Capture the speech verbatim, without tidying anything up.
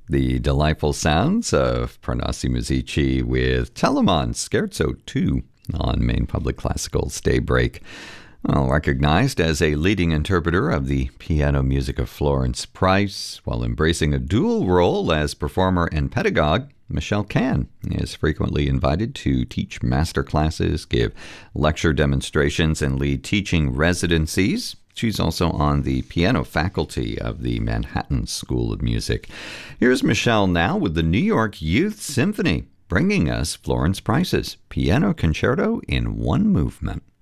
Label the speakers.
Speaker 1: The delightful sounds of Parnassi Musici with Telemann Scherzo two on Maine Public Classical's Daybreak. Well, recognized as a leading interpreter of the piano music of Florence Price, while embracing a dual role as performer and pedagogue, Michelle Kann is frequently invited to teach master classes, give lecture demonstrations, and lead teaching residencies. She's also on the piano faculty of the Manhattan School of Music. Here's Michelle now with the New York Youth Symphony, bringing us Florence Price's Piano Concerto in One Movement.